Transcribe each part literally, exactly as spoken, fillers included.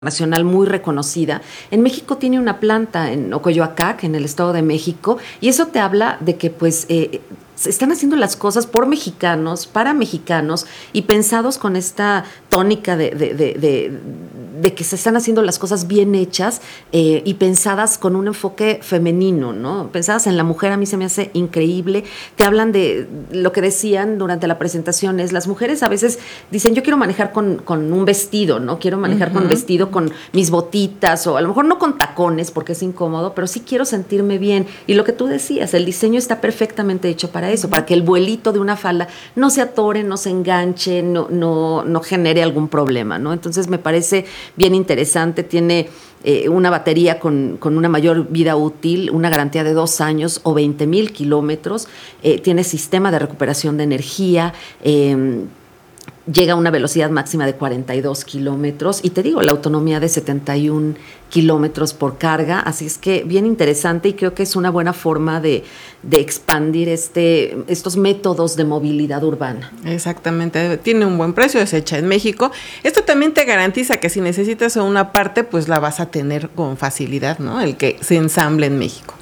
nacional muy reconocida. En México tiene una planta en Ocoyoacac, en el Estado de México, y eso te habla de que pues eh, se están haciendo las cosas por mexicanos, para mexicanos, y pensados con esta tónica de, de, de, de, de que se están haciendo las cosas bien hechas eh, y pensadas con un enfoque femenino, ¿no? Pensadas en la mujer, a mí se me hace increíble. Te hablan de lo que decían durante la presentación, es las mujeres a veces dicen, yo quiero manejar con, con un vestido, ¿no? Quiero manejar uh-huh. con vestido, con mis botitas, o a lo mejor no con tacones porque es incómodo, pero sí quiero sentirme bien. Y lo que tú decías, el diseño está perfectamente hecho para eso, uh-huh. para que el vuelito de una falda no se atore, no se enganche, no, no, no genere algún problema, ¿no? Entonces me parece bien interesante, tiene eh, una batería con, con una mayor vida útil, una garantía de dos años o veinte mil kilómetros, eh, tiene sistema de recuperación de energía, eh, llega a una velocidad máxima de cuarenta y dos kilómetros y te digo, la autonomía de setenta y un kilómetros por carga, así es que bien interesante y creo que es una buena forma de, de expandir este, estos métodos de movilidad urbana. Exactamente, tiene un buen precio, es hecha en México. Esto también te garantiza que si necesitas una parte, pues la vas a tener con facilidad, ¿no? El que se ensamble en México.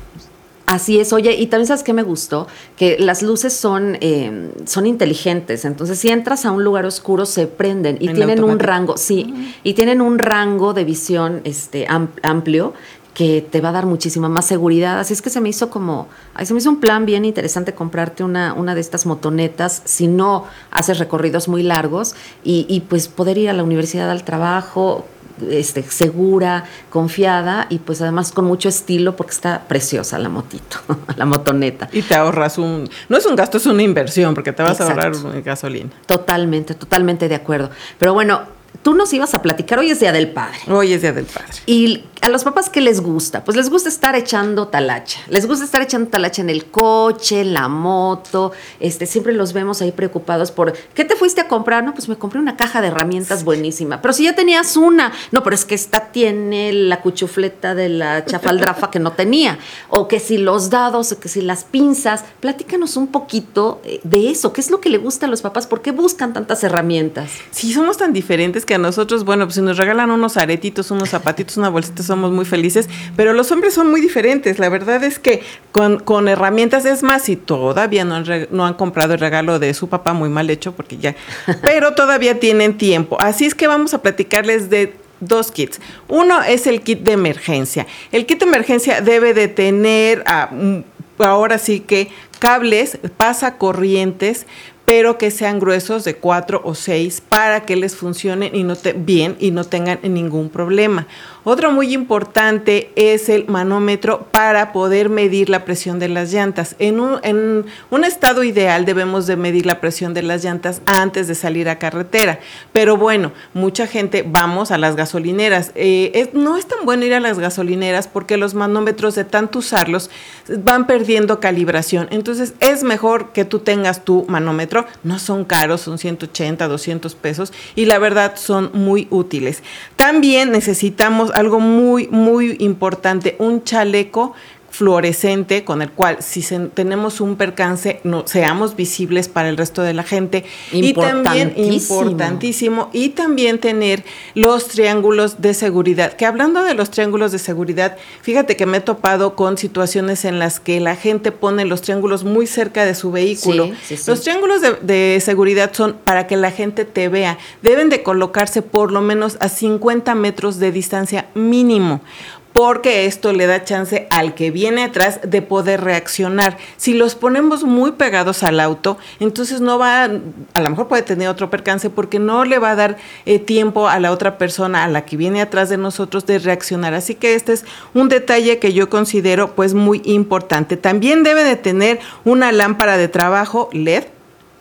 Así es, oye, y también sabes qué me gustó, que las luces son, eh, son inteligentes, entonces si entras a un lugar oscuro se prenden y en tienen un rango, sí, uh-huh. y tienen un rango de visión este amplio que te va a dar muchísima más seguridad, así es que se me hizo como, se me hizo un plan bien interesante comprarte una, una de estas motonetas, si no haces recorridos muy largos y, y pues poder ir a la universidad, al trabajo, Este, segura, confiada y pues además con mucho estilo porque está preciosa la motito, la motoneta. Y te ahorras un, no es un gasto, es una inversión porque te vas Exacto. a ahorrar gasolina. Totalmente, totalmente de acuerdo. Pero bueno, tú nos ibas a platicar, hoy es Día del Padre. Hoy es Día del Padre. Y a los papás, ¿qué les gusta? Pues les gusta estar echando talacha. Les gusta estar echando talacha en el coche, en la moto. Este, siempre los vemos ahí preocupados por, ¿qué te fuiste a comprar? No, pues me compré una caja de herramientas buenísima. Pero si ya tenías una. No, pero es que esta tiene la cuchufleta de la chafaldrafa que no tenía. O que si los dados, o que si las pinzas. Platícanos un poquito de eso. ¿Qué es lo que le gusta a los papás? ¿Por qué buscan tantas herramientas? Sí, somos tan diferentes que a nosotros, bueno, pues si nos regalan unos aretitos, unos zapatitos, una bolsita, somos muy felices, pero los hombres son muy diferentes. La verdad es que con, con herramientas, es más, si todavía no han, no han comprado el regalo de su papá, muy mal hecho, porque ya, pero todavía tienen tiempo. Así es que vamos a platicarles de dos kits. Uno es el kit de emergencia. El kit de emergencia debe de tener, uh, ahora sí que, cables, pasacorrientes, pero que sean gruesos de cuatro o seis para que les funcionen y no te, bien y no tengan ningún problema. Otro muy importante es el manómetro para poder medir la presión de las llantas. En un, en un estado ideal debemos de medir la presión de las llantas antes de salir a carretera, pero bueno, mucha gente vamos a las gasolineras. Eh, es, no es tan bueno ir a las gasolineras porque los manómetros de tanto usarlos van perdiendo calibración, entonces es mejor que tú tengas tu manómetro. No son caros, son ciento ochenta, doscientos pesos y la verdad son muy útiles. También necesitamos algo muy, muy importante, un chaleco fluorescente con el cual si se, tenemos un percance no seamos visibles para el resto de la gente. Y también importantísimo y también tener los triángulos de seguridad, que hablando de los triángulos de seguridad, fíjate que me he topado con situaciones en las que la gente pone los triángulos muy cerca de su vehículo. Sí, sí, sí. Los triángulos de, de seguridad son para que la gente te vea, deben de colocarse por lo menos a cincuenta metros de distancia mínimo, porque esto le da chance al que viene atrás de poder reaccionar. Si los ponemos muy pegados al auto, entonces no va, a lo mejor puede tener otro percance porque no le va a dar eh, tiempo a la otra persona, a la que viene atrás de nosotros, de reaccionar. Así que este es un detalle que yo considero pues muy importante. También debe de tener una lámpara de trabajo L E D.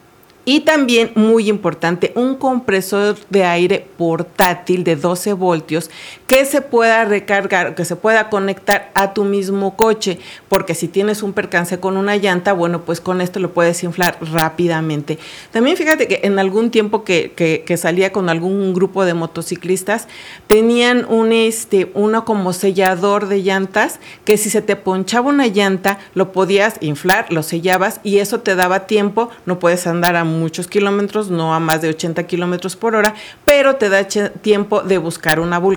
Y también, muy importante, un compresor de aire portátil de doce voltios que se pueda recargar, que se pueda conectar a tu mismo coche, porque si tienes un percance con una llanta, bueno, pues con esto lo puedes inflar rápidamente. También fíjate que en algún tiempo que, que, que salía con algún grupo de motociclistas, tenían un, este, uno como sellador de llantas, que si se te ponchaba una llanta, lo podías inflar, lo sellabas y eso te daba tiempo, no puedes andar a muchos kilómetros, no a más de ochenta kilómetros por hora, pero te da tiempo de buscar una